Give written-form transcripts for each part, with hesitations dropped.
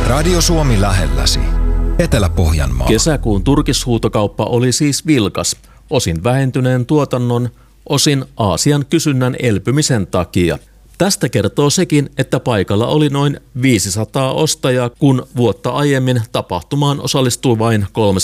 Radio Suomi lähelläsi. Etelä-Pohjanmaa. Kesäkuun turkishuutokauppa oli siis vilkas, osin vähentyneen tuotannon, osin Aasian kysynnän elpymisen takia. Tästä kertoo sekin, että paikalla oli noin 500 ostajaa, kun vuotta aiemmin tapahtumaan osallistui vain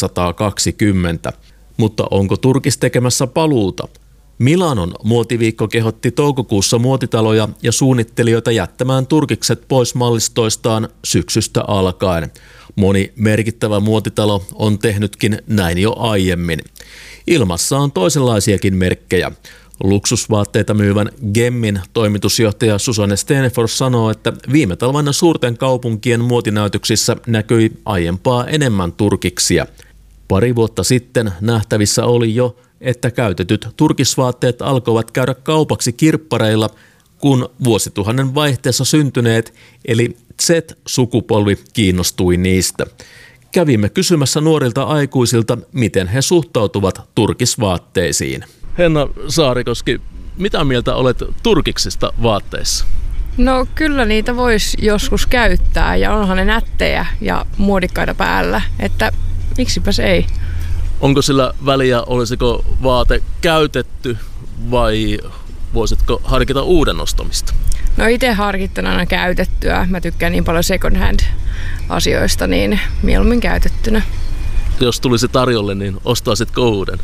320. Mutta onko turkis tekemässä paluuta? Milanon muotiviikko kehotti toukokuussa muotitaloja ja suunnittelijoita jättämään turkikset pois mallistoistaan syksystä alkaen. Moni merkittävä muotitalo on tehnytkin näin jo aiemmin. Ilmassa on toisenlaisiakin merkkejä. Luksusvaatteita myyvän Gemmin toimitusjohtaja Susanne Stenfors sanoo, että viime talvena suurten kaupunkien muotinäytöksissä näkyi aiempaa enemmän turkiksia. Pari vuotta sitten nähtävissä oli jo, että käytetyt turkisvaatteet alkoivat käydä kaupaksi kirppareilla, kun vuosituhannen vaihteessa syntyneet eli Z-sukupolvi kiinnostui niistä. Kävimme kysymässä nuorilta aikuisilta, miten he suhtautuvat turkisvaatteisiin. Henna Saarikoski, mitä mieltä olet turkiksista vaatteissa? No kyllä niitä voisi joskus käyttää ja onhan ne nättejä ja muodikkaita päällä, että miksipäs ei. Onko sillä väliä, olisiko vaate käytetty vai voisitko harkita uuden ostamista? No itse harkittan aina käytettyä. Mä tykkään niin paljon second hand asioista, niin mieluummin käytettynä. Jos tulisi tarjolle, niin ostaisitko uuden?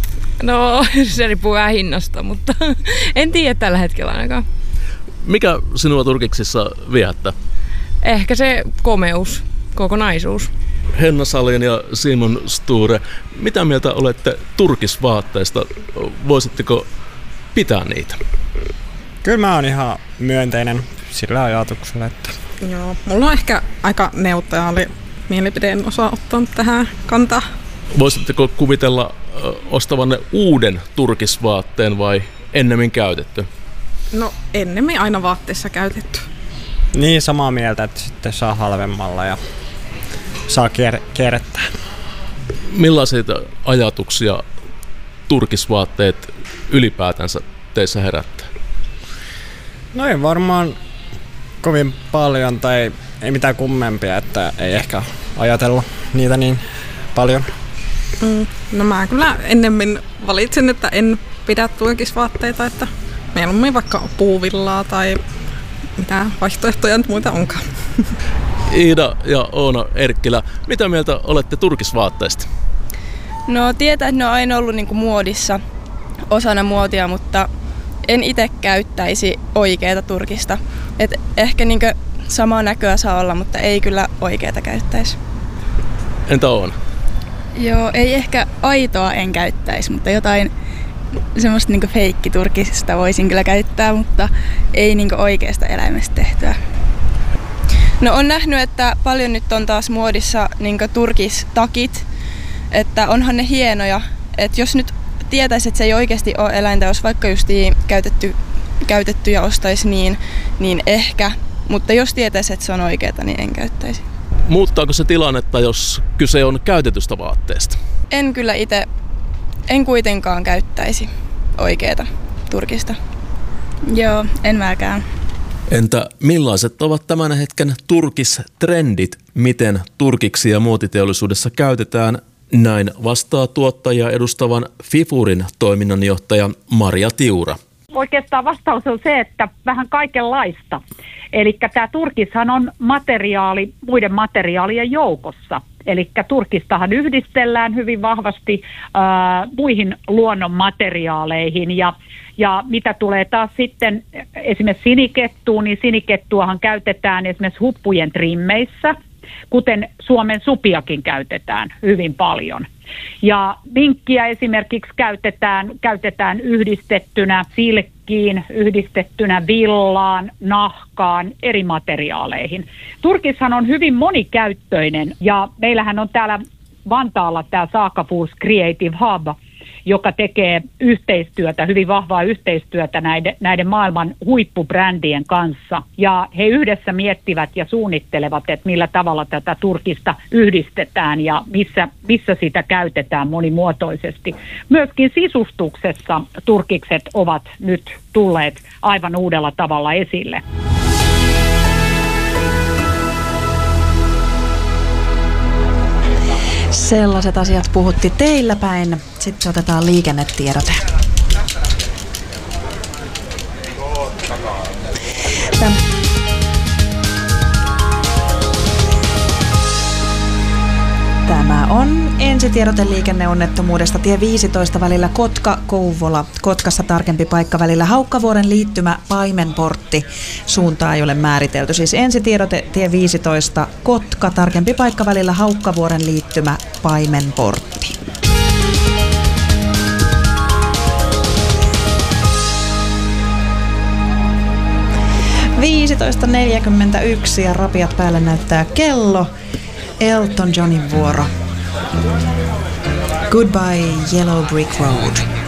No se riippuu vähän hinnasta, mutta en tiedä tällä hetkellä ainakaan. Mikä sinua turkiksissa viehättää? Ehkä se komeus, kokonaisuus. Henna Salin ja Simon Sture, mitä mieltä olette turkisvaatteista? Voisitteko pitää niitä? Kyllä mä oon ihan myönteinen sillä ajatuksella, että... Joo, mulla on ehkä aika neutraali mielipide, en osaa ottaa tähän kantaa. Voisitteko kuvitella ostavanne uuden turkisvaatteen vai ennemmin käytetty? No ennemmin aina vaatteessa käytetty. Niin samaa mieltä, että sitten saa halvemmalla ja saa kierrättää. Millaisia ajatuksia turkisvaatteet ylipäätänsä teissä herättää? No ei varmaan kovin paljon tai ei mitään kummempia, että ei ehkä ajatella niitä niin paljon. No mä kyllä ennemmin valitsen, että en pidä turkisvaatteita, että mieluummin vaikka puuvillaa tai mitä vaihtoehtoja nyt muita onkaan. Iida ja Oona Erkkilä, mitä mieltä olette turkisvaatteista? No tietää, että ne on aina ollut niinku muodissa osana muotia, mutta en itse käyttäisi oikeaa turkista. Et ehkä niinku samaa näköä saa olla, mutta ei kyllä oikeaa käyttäisi. Entä Oona? Joo, ei ehkä aitoa en käyttäisi, mutta jotain semmoista niinku feikkiturkista voisin kyllä käyttää, mutta ei niinku oikeasta eläimestä tehtyä. No on nähnyt, että paljon nyt on taas muodissa niinku turkistakit, että onhan ne hienoja. Että jos nyt tietäisi, että se ei oikeasti ole eläintä, jos vaikka justiin käytetty ja ostaisi niin ehkä. Mutta jos tietäisi, että se on oikeaa, niin en käyttäisi. Muuttaako se tilannetta, jos kyse on käytetystä vaatteesta? En kyllä itse, en kuitenkaan käyttäisi oikeaa turkista. Joo, en mäkään. Entä millaiset ovat tämän hetken turkistrendit? Miten turkiksia muotiteollisuudessa käytetään? Näin vastaa tuottajia edustavan Fifurin toiminnanjohtaja Maria Tiura. Oikeastaan vastaus on se, että vähän kaikenlaista. Eli tämä turkishan on materiaali muiden materiaalien joukossa. Eli turkistahan yhdistellään hyvin vahvasti muihin luonnon materiaaleihin. Ja mitä tulee taas sitten esimerkiksi sinikettuun, niin sinikettuahan käytetään esimerkiksi huppujen trimmeissä, kuten Suomen supiakin käytetään hyvin paljon. Ja minkkiä esimerkiksi käytetään yhdistettynä silkkiin, yhdistettynä villaan, nahkaan, eri materiaaleihin. Turkishan on hyvin monikäyttöinen ja meillähän on täällä Vantaalla tämä Saga Foods Creative Hub, joka tekee yhteistyötä, hyvin vahvaa yhteistyötä näiden maailman huippubrändien kanssa. Ja he yhdessä miettivät ja suunnittelevat, että millä tavalla tätä turkista yhdistetään ja missä sitä käytetään monimuotoisesti. Myöskin sisustuksessa turkikset ovat nyt tulleet aivan uudella tavalla esille. Sellaiset asiat puhutti teillä päin. Sitten otetaan liikennetiedote. Tämä on ensitiedote liikenneonnettomuudesta tie 15 välillä Kotka-Kouvola. Kotkassa tarkempi paikka välillä Haukkavuoren liittymä Paimenportti. Suuntaa ei ole määritelty. Siis ensitiedote tie 15 Kotka, tarkempi paikka välillä Haukkavuoren liittymä Paimenportti. .41 ja rapiat päälle näyttää kello. Elton Johnin vuoro. Goodbye Yellow Brick Road.